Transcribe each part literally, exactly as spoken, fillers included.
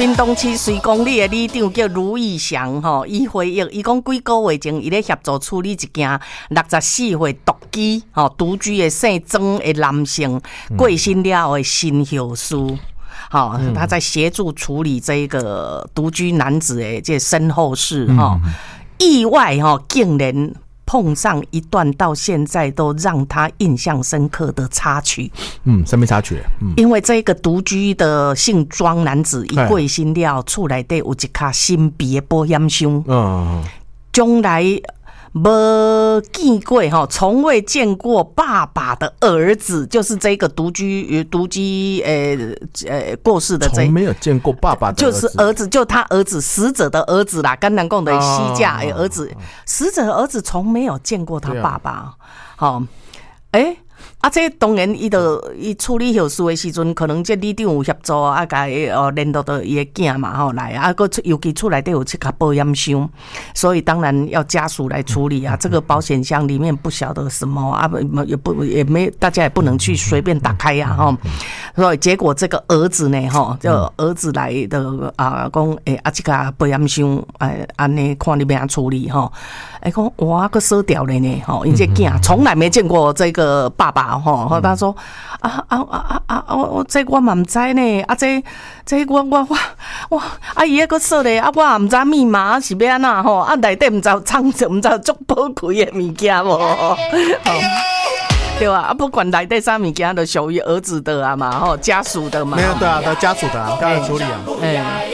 屏东市水公里的里长叫卢义祥吼，伊回忆，伊讲几个月前，伊咧协助处理一件六十四岁独居吼独居的姓曾的男性过身了的新后事。好，他在协助处理这个独居男子的这身后事哈，意外哈，竟然碰上一段到现在都让他印象深刻的插曲。 嗯，什么插曲？嗯， 因为这个独居的姓庄男子，一过身了，厝内底有一卡新币的保险箱，嗯，将来没见过哈，从未见过爸爸的儿子，就是这个独居独居呃呃过世的这， 从没有见过爸爸的儿子，就是儿子，就他儿子死者的儿子啦，甘南贡的西嫁的儿子，死者的儿子从没有见过他爸爸，好，哎、欸。啊，这当然，伊就伊处理后事的时阵，可能这里长有协助啊，甲伊哦联络到伊的囝嘛吼来啊，个尤其厝内底有这个保险箱，所以当然要家属来处理啊。这个保险箱里面不晓得什么啊，也不也没大家也不能去随便打开呀、啊、哈。所以结果这个儿子呢哈，就儿子来的啊，讲诶啊，这个保险箱诶安尼看你要安处理哈，诶讲哇个烧掉了呢哈，因这囝从来没见过这个爸爸。吼，他说啊啊啊啊啊！我这我嘛唔知呢，啊这这我我我我啊伊迄个说咧，啊我也唔知密码是要安那吼，啊内底唔知藏唔知足宝贵的物件无，对吧？啊不管内底啥物件都属于儿子的啊嘛，吼家属的嘛， 没有对啊，家属的啊，刚才处理啊，哎。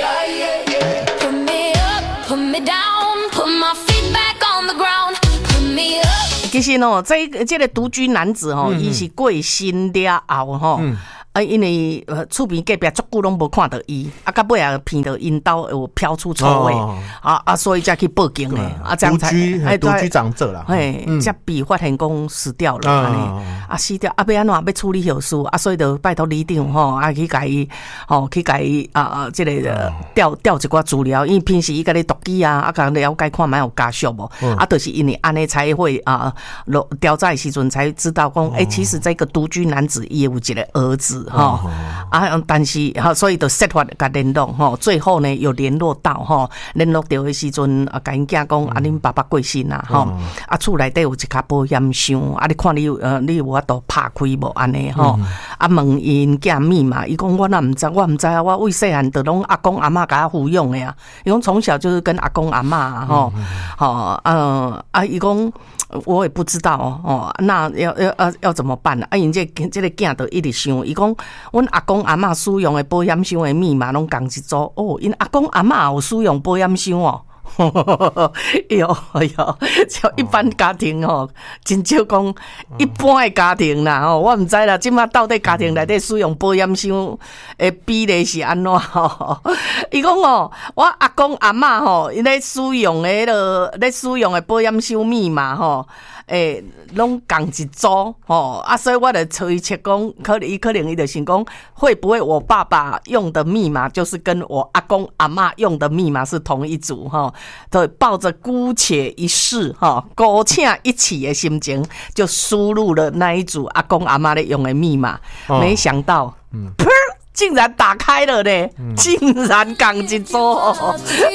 其实哦，这这个独居男子吼，伊、嗯、是过身了后吼。嗯啊，因为呃，厝边隔壁足久拢无看到伊，啊，到尾也闻到因兜有飘出臭味，哦、啊啊，所以才去报警嘞。啊，这样才哎，独居长者啦， 哎，才被发现讲死掉了，安尼、哦、啊死掉，啊，要安怎要处理后事，啊，所以就拜托里长吼，啊去甲伊，吼去甲伊啊啊，这个调调一寡资料，因为平时伊甲你独居啊，啊，甲了解看蛮有家属无，嗯、啊，就是因为安尼才会啊，调查的时阵才知道讲，哎、欸，其实这个独居男子也有一个儿子。哈、哦、啊，但是哈，所以就设法甲联络哈，最后呢有联络到哈，联络到的时阵啊，甲因囝讲啊，恁爸爸过身啦哈，啊厝内底有一卡保险箱，啊你看你有呃你有法度拍开无安尼吼，啊问因囝密码，伊讲我哪毋知，我毋知啊，我为细汉就拢阿公阿嬷甲我抚养的呀，伊讲从小就是跟阿公阿嬷吼，吼呃啊伊讲。我也不知道哦，那要要要要怎么办呢？啊，因这这个囝就一直想，伊讲，阮阿公阿嬷使用的保险箱的密码拢共一组哦，因阿公阿嬷有使用保险箱哦。哟哟，像一般家庭吼，真少讲一般的家庭啦吼，我唔知啦，即马到底家庭内底使用保险箱的比例是安怎吼？伊讲哦，我阿公阿嬷吼，因咧使用的迄个咧使用的保险箱密码吼。诶，拢共一组吼啊，所以我就推测讲，可能伊可能伊就想讲，会不会我爸爸用的密码就是跟我阿公阿嬷用的密码是同一组哈？对，抱着姑且一试哈，姑且一起的心情，就输入了那一组阿公阿嬷咧用的密码，哦、没想到，嗯。竟然打开了呢！嗯、竟然港一组、哦，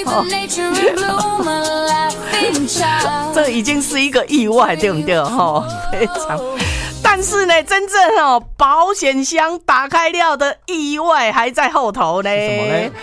这已经是一个意外，对不对？哈，非常。但是呢，真正哦，保险箱打开了的意外还在后头呢。 什么呢？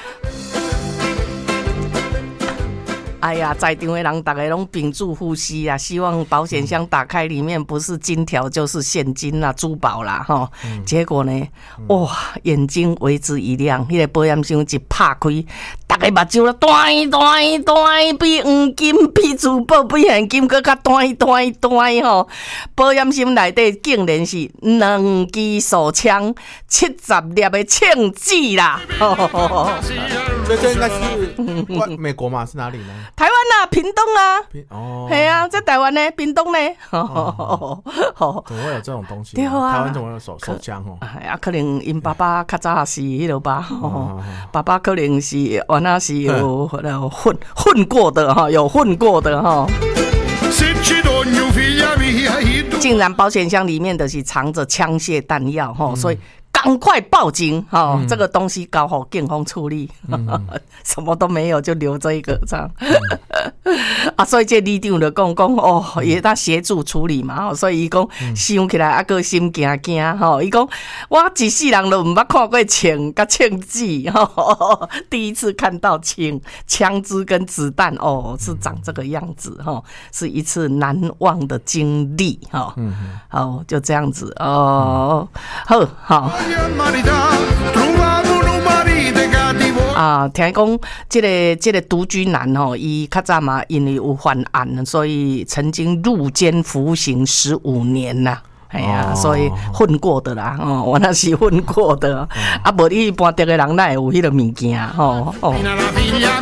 哎呀，在场的人大家拢屏住呼吸啊！希望保险箱打开，里面不是金条就是现金啦、珠宝啦，哈、嗯。结果呢，哇，眼睛为之一亮，那个保险箱一拍开，大家目睭了，端端端，比黄金、比珠宝、比现金更加端端端吼！保险箱内底竟然是两支手枪、七十粒的枪支啦！ 所以这应该是美国嘛？是哪里呢？ 台湾啊，屏东啊， 哦， 系啊，在台湾呢，屏东呢， 哦，怎么会有这种东西？ 对啊， 台湾怎么会有手手枪哦？ 哎呀，可能因爸爸较早是迄落吧，爸爸可能是原来是有混混过的哈，有混过的哈。竟然保险箱里面的是藏着枪械弹药哈，所以赶快报警哈、哦嗯！这个东西搞好警方处理，嗯、什么都没有就留这一个这样、嗯、啊！所以这里长就讲讲哦，也他协助处理嘛，所以伊讲想起来啊个心惊惊吼，伊讲我一世人都唔捌看过枪甲枪支吼，第一次看到枪枪支跟子弹哦，是长这个样子哈，是一次难忘的经历哈。嗯，好，就这样子哦，好好。啊，听讲这个这个独居男吼，伊较早嘛，因为有犯案，所以曾经入监服刑十五年呐。哎呀，哦、所以混过的啦，哦，我那是混过的，嗯、啊，无你一般这个人哪会有迄个物件，吼哦。